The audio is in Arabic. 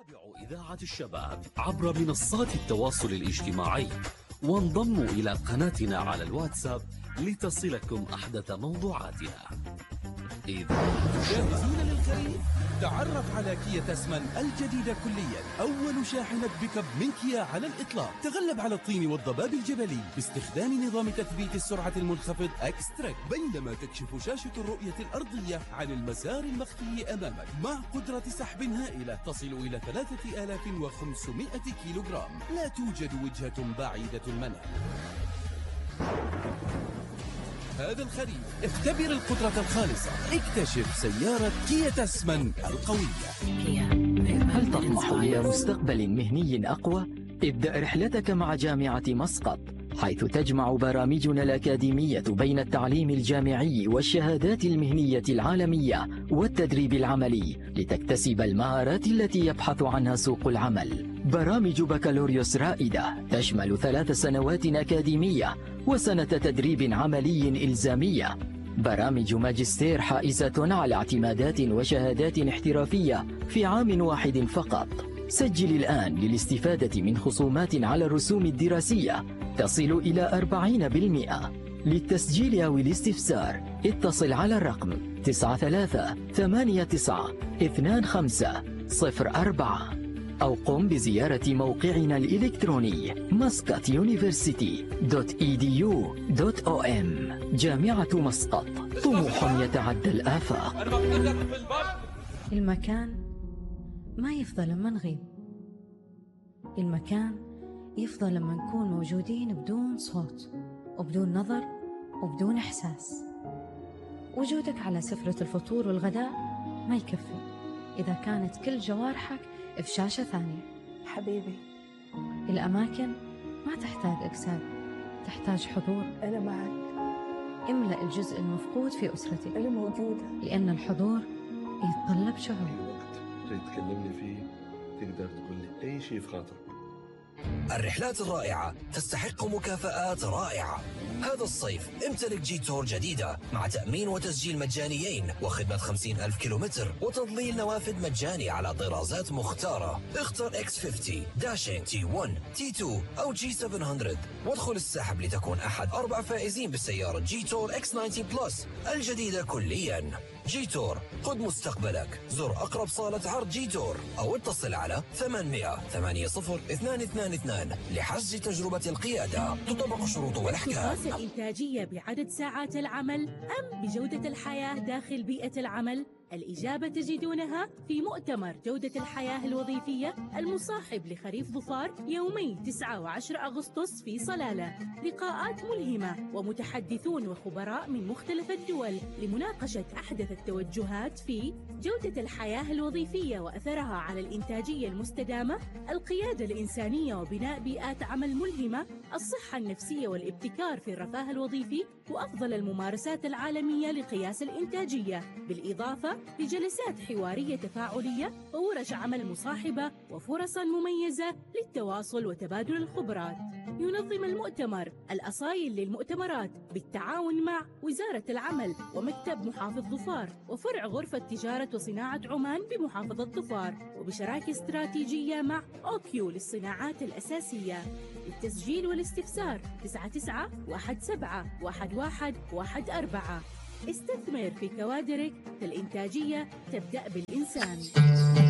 تابعوا إذاعة الشباب عبر منصات التواصل الاجتماعي وانضموا إلى قناتنا على الواتساب لتصلكم أحدث موضوعاتنا. جاهزون للخريف؟ تعرف على كيا تسمن الجديدة كليا، أول شاحنة بيكب من كيا على الإطلاق. تغلب على الطين والضباب الجبلي باستخدام نظام تثبيت السرعة المنخفض اكستراك، بينما تكشف شاشة الرؤية الأرضية عن المسار المخفي أمامك مع قدرة سحب هائلة تصل إلى 3500 كيلوغرام. لا توجد وجهة بعيدة المنام. هذا الخريف اختبر القدرة الخالصة، اكتشف سيارة كيا تسمن القوية. هل تطمح إلى مستقبل مهني أقوى؟ ابدأ رحلتك مع جامعة مسقط، حيث تجمع برامجنا الأكاديمية بين التعليم الجامعي والشهادات المهنية العالمية والتدريب العملي لتكتسب المهارات التي يبحث عنها سوق العمل. برامج بكالوريوس رائدة تشمل 3 سنوات أكاديمية وسنة تدريب عملي إلزامية. برامج ماجستير حائزة على اعتمادات وشهادات احترافية في عام واحد فقط. سجل الآن للاستفادة من خصومات على الرسوم الدراسية تصل إلى 40%. للتسجيل أو الاستفسار اتصل على الرقم 93892504 أو قم بزيارة موقعنا الإلكتروني muscatuniversity.edu.om. جامعة مسقط، طموح يتعدى الآفاق. المكان ما يفضل لما نغيب، المكان يفضل لما نكون موجودين بدون صوت وبدون نظر وبدون إحساس. وجودك على سفرة الفطور والغداء ما يكفي إذا كانت كل جوارحك في شاشة ثانية. حبيبي، الأماكن ما تحتاج أجساد، تحتاج حضور. أنا معك. املأ الجزء المفقود في أسرتك. أنا موجودة. لأن الحضور يتطلب شعور. أي وقت تريد تكلمني فيه تقدر تقول لي أي شيء في خاطرك. الرحلات الرائعة تستحق مكافآت رائعة. هذا الصيف امتلك جيتور جديدة مع تأمين وتسجيل مجانيين وخدمة 50,000 كيلومتر وتضليل نوافذ مجاني على طرازات مختارة. اختر X50 داشين T1 T2 أو G700 وادخل السحب لتكون أحد 4 فائزين بالسيارة جيتور X90 بلس الجديدة كليا. جيتور، قد مستقبلك. زر أقرب صالة عرض جيتور أو اتصل على 800-80-222 لحجز تجربة القيادة. تطبق الشروط والأحكام. دراسة إنتاجية بعدد ساعات العمل أم بجودة الحياة داخل بيئة العمل؟ الإجابة تجدونها في مؤتمر جودة الحياة الوظيفية المصاحب لخريف ظفار يومي 9 و10 أغسطس في صلالة. لقاءات ملهمة ومتحدثون وخبراء من مختلف الدول لمناقشة أحدث التوجهات في جودة الحياة الوظيفية وأثرها على الإنتاجية المستدامة، القيادة الإنسانية وبناء بيئات عمل ملهمة، الصحة النفسية والابتكار في الرفاه الوظيفي، وأفضل الممارسات العالمية لقياس الإنتاجية، بالإضافة لجلسات حوارية تفاعلية وورش عمل مصاحبة وفرصا مميزة للتواصل وتبادل الخبرات. ينظم المؤتمر الأصايل للمؤتمرات بالتعاون مع وزارة العمل ومكتب محافظ ظفار وفرع غرفة تجارة وصناعة عمان بمحافظة ظفار، وبشراكة استراتيجية مع أوكيو للصناعات الأساسية. للتسجيل والاستفسار 99171114. استثمر في كوادرك، فالإنتاجية تبدأ بالإنسان.